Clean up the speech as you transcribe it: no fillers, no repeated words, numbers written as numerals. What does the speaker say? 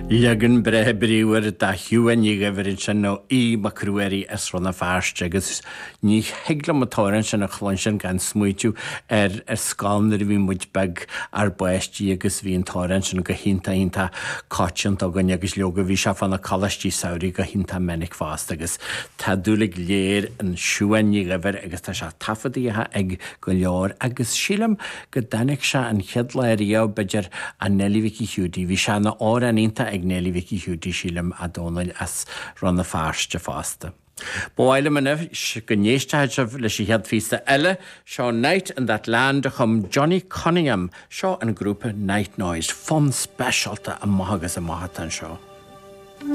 Legan brethe bríúir da hiúaní gafarin sin nó í macrúirí ronna fearste agus ní heagla motóran sin na chláin sin gan smuitiú scánar bhí muid beg ar baistí agus bhí an tóran sin go hinnta cáitiant a gan agus leoga bhí se fanna chalastí saoirí go hinnta menic fást agus tá dúlaigh léir an siúaní gafar agus tá se tafadaíthe ag go leor agus sílam go danig se an cheadlairío beidir an Nelly-Vicky Hewdy bhí se na áraínta ag Nelly-Vicky Hewdy sílam a dónail as ranna fearste fásta. Báile manna go néisteid leis head físta eile seo Night in That Land chum Johnny Cunningham seo an grúpa Night Noise fun specialta a maithagus a maithatan seo.